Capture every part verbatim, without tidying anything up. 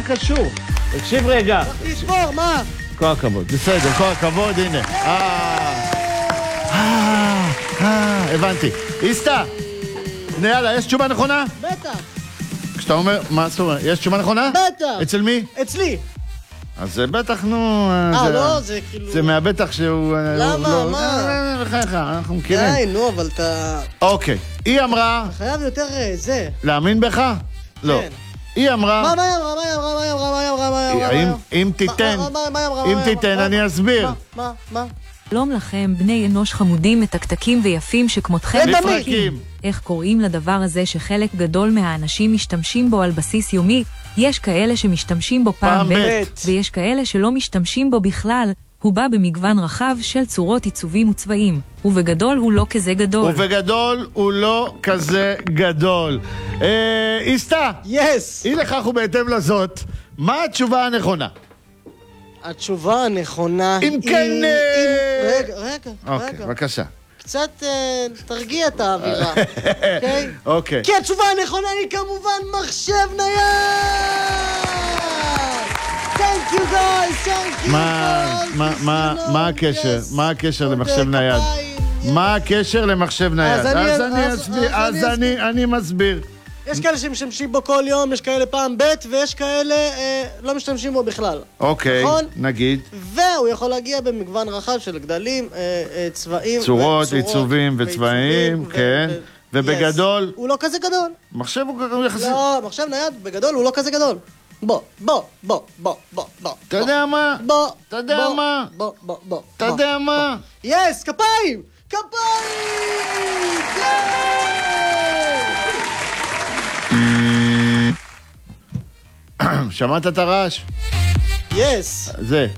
קשור? תקשיב רגע. תספור, מה? כל הכבוד, בסדר, כל הכבוד, הנה. אה, אה, אה, הבנתי. איסטה, יאללה, יש תשובה נכונה? בטח. כשאתה אומר, מה זאת אומרת? יש תשובה נכונה? בטח. אצל מי? אצלי. אז זה בטח, נו... אה, לא, זה כאילו... זה מהבטח שהוא... למה? מה? לחייך, אנחנו מכירים. די, נו, אבל אתה... אוקיי, היא אמרה... אתה חייב יותר זה. להאמין בך? לא. היא אמרה... מה, מה היא אמרה? מה היא אמרה? מה היא אמרה? מה היא אמרה? מה היא אמרה? אם- אם תיתן, אם תיתן, אני אסביר. מה? מה? שלום לכם, בני אנוש חמודים, מתקתקים ויפים שכמותכם לפרקים. איך קוראים לדבר הזה שחלק גדול מהאנשים משתמשים בו על בסיס יומי? יש כאלה שמשתמשים בו פעם פעם ב' ב'. ויש כאלה שלא משתמשים בו בכלל. הוא בא במגוון רחב של צורות, עיצובים וצבעים, ובגדול הוא לא כזה גדול. ובגדול הוא לא כזה גדול. אה, איסטה, יס! אי לכך ובהתאם לזאת, מה התשובה הנכונה? התשובה הנכונה אם היא... כן, אם- אה, רגע, רגע, אוקיי, רגע. בבקשה. קצת אה, תרגיע את האווירה, אוקיי? אוקיי. כי התשובה הנכונה היא כמובן מחשב נייד! Thank you guys, thank you מה- guys. מה- מה- you know, מה הקשר? yes. מה הקשר עוד למחשב כפיים, נייד? yes. מה הקשר למחשב נייד? אז אני- אז אני אז- אסביר, אז אז אני אני אני מסביר. יש כאלה שמשתמשים בו כל יום, יש כאלה פעם ב' ויש כאלה אה, לא משתמשים בו בכלל. אוקיי, נכון? נגיד. והוא יכול להגיע במגוון רחב של גדלים, אה, אה, צבעים, צורות, וצורות, עיצובים וצבעים, ו- כן. ו- ובגדול, Yes. הוא לא כזה גדול. מחשב הוא יחסית... לא, מחשב נייד בגדול הוא לא כזה גדול. בוא, בוא, בוא, בוא, בוא, בוא. אתה יודע מה? בוא. אתה יודע בוא, מה? בוא, בוא, בוא. אתה יודע מה? יס, כפיים! כפיים! שמעת את הרעש? יס. זה.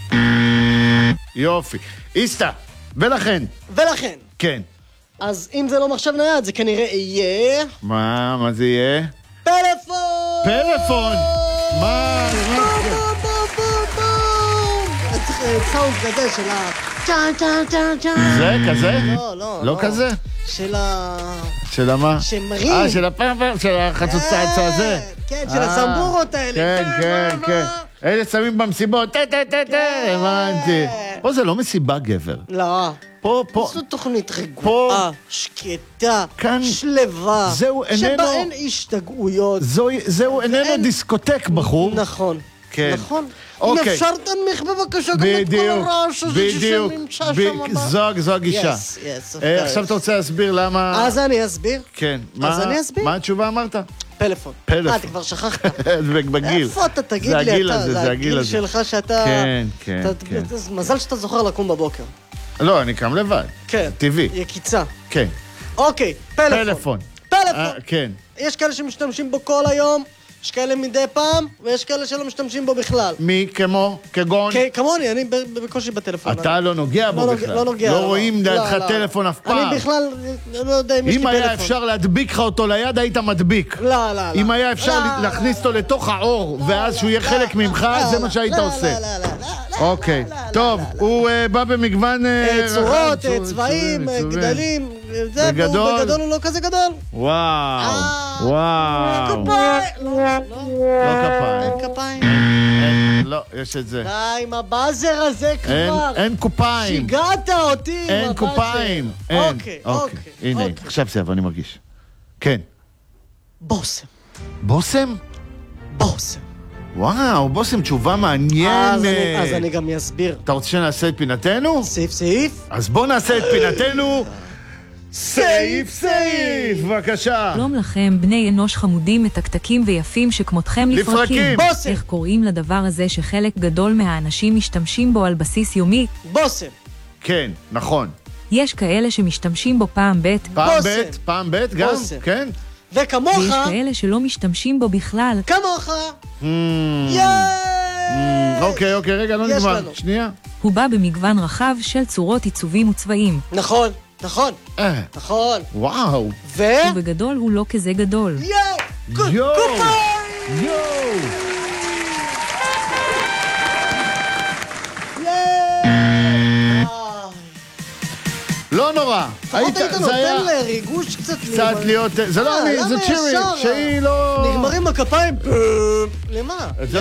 יופי. איסטה, ולכן, ולכן, כן. אז אם זה לא מחשב נייד, זה כנראה יהיה... מה, מה זה יהיה? פלאפון! פלאפון! מה? בום, בום, בום, בום, בום! צריך סאונד כזה של ה... צ'אן, צ'אן, צ'אן, צ'אן. זה כזה? לא, לא, לא כזה? של ה... של המה? שמרים. אה, של הפעם, של החצוצה הזה. כן, של הזמבורות האלה. כן, כן, כן. אלה שמים במסיבות, טה, טה, טה, טה, הבנתי. פה זה לא מסיבה גבר. לא. פה, פה, זו תוכנית רגועה, שקטה, כאן- שלווה. זהו, איננו- שבה אין השתגעויות. זוהי- זהו איננו ואין- דיסקוטק, בחור. נכון. כן. נכון. אוקיי. אם אפשר תנמיך בבקשה גם את כל בדיוק, הרעש הזה בדיוק. שנמצא ב- שם. זו זו הגישה. Yes, yes, of אה, course. עכשיו אתה רוצה להסביר למה... אז אני אסביר. כן. אז מה- אני אסביר. מה התשובה אמרת? פלאפון. פלאפון. אה, אתה כבר שכחת. בגיל. איפה אתה? תגיד זה לי, הגיל אתה, הזה, זה הגיל הזה. שלך שאתה... כן, כן, אתה- כן. אתה- מזל שאתה זוכר לקום בבוקר. לא, אני קם לבד. כן. טבעי. יקיצה. כן. אוקיי, פלאפון. פלאפון. פלאפון. אה, כן. יש כאלה שמשתמשים בו כל היום, יש כאלה מדי פעם, ויש כאלה שלא משתמשים בו בכלל. מי כמו? כגון? כ- כמוני, אני ב- בקושי בטלפון. אתה לא נוגע בו לא נוגע- בכלל. לא נוגע. לא רואים לא, לידך לא. טלפון אף פעם. אני בכלל לא יודע אם יש לי אם טלפון. היה אפשר להדביק לך אותו ליד, היית מדביק. לא, לא, לא. אם היה אפשר לא, לא, להכניס אותו לתוך האור, ואז שהוא יהיה לא, חלק לא, ממך, לא, זה לא, מה שהיית לא, עושה. לא, לא, לא, לא, לא, אוקיי, לא, לא, טוב, לא, לא. הוא אה, בא במגוון... אה, אה, רחב, צורות, צור- אה, צבעים, אה, צורים, גדלים, זה, בגדול. והוא בגדול הוא לא כזה גדול. וואו, אה, וואו. כפיים. לא, לא, לא כפיים. אין כפיים. אין, לא, יש את זה. די עם הבאזר הזה אין, כבר. אין קופיים. שיגעת אותי עם אין הבאזר. קופיים. אין. אוקיי, אוקיי. הנה, אוקיי. עכשיו זה, אבל אני מרגיש. כן. בושם. בושם? בושם. וואו, בושם, תשובה מעניינת. אז אני- אז אני גם אסביר. אתה רוצה שנעשה את פינתנו? סעיף סעיף. אז בוא נעשה את פינתנו. סעיף סעיף, בבקשה. שלום לכם, בני אנוש חמודים, מתקתקים ויפים שכמותכם לפרקים. לפרקים. בושם. איך קוראים לדבר הזה שחלק גדול מהאנשים משתמשים בו על בסיס יומי? בושם. כן, נכון. יש כאלה שמשתמשים בו פעם ב' פעם בושם. ב', פעם ב' גם, בושם. כן? וכמוך, ויש כאלה שלא משתמשים בו בכלל. כמוך. Hmm, ייי! אוקיי, אוקיי, רגע, לא יש נגמר. לנו. שנייה. הוא בא במגוון רחב של צורות, עיצובים וצבעים. נכון, נכון, אה, נכון. וואו. ו... ובגדול הוא לא כזה גדול. יואו! יואו. כפיים! יואו. ייי! לא נורא. לפחות היית זה היה נותן לריגוש קצת... קצת להיות... זה לא אה, אני, למה זה צ'ירי, ישר? שהיא לא... נגמרים הכפיים. למה? זה